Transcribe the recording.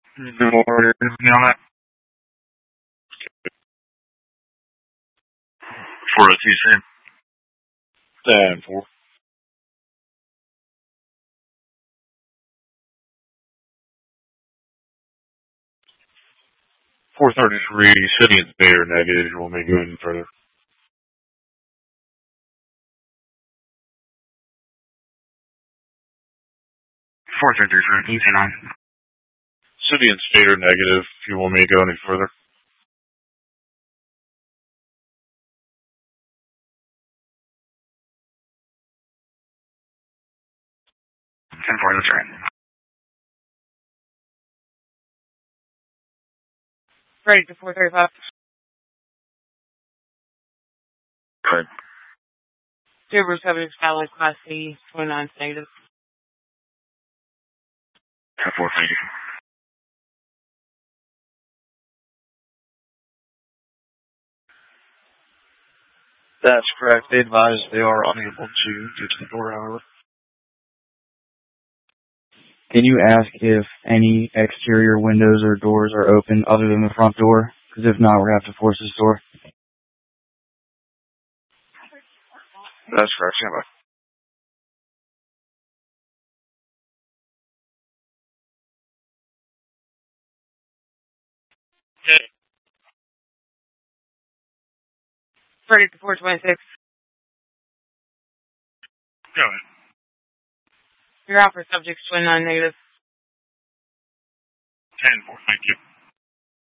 No more on that. 402, same. 4. 433, City and State are negative. You want me to go any further? 433, easy 9. City and State are negative. If you want me to go any further? 10-4, that's right. Ready to 435. Good. Super subject valid Class C, 29 negative. 10-4, thank you. That's correct. They advise they are unable to get to the door, however. Can you ask if any exterior windows or doors are open other than the front door? Because if not, we're going to have to force this door. That's correct. Stand by. Okay. Ready to 426. Go ahead. You're out for subjects 29 negative. 10-4, thank you.